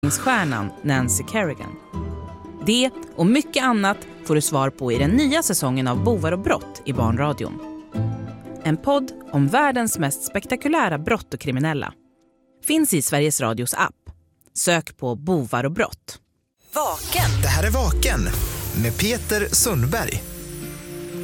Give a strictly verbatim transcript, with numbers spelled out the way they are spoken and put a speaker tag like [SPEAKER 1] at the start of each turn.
[SPEAKER 1] stjärnan Nancy Kerrigan. Det och mycket annat får du svar på i den nya säsongen av Bovar och brott i Barnradion. En podd om världens mest spektakulära brott och kriminella. Finns i Sveriges Radios app. Sök på Bovar och brott.
[SPEAKER 2] Vaken.
[SPEAKER 3] Det här är Vaken med Peter Sundberg.